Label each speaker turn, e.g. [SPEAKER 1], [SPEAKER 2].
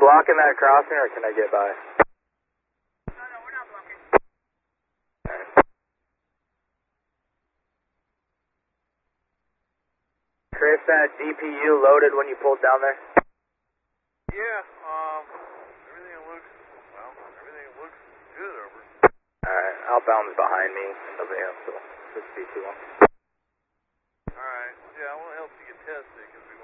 [SPEAKER 1] blocking that crossing, or can I get by?
[SPEAKER 2] No, we're not blocking.
[SPEAKER 1] Chris, that DPU loaded when you pulled down there?
[SPEAKER 3] Yeah, everything looks good over.
[SPEAKER 1] Alright, outbound's behind me. Nobody else will just be too long.
[SPEAKER 3] Alright, yeah, I want to help you get tested because we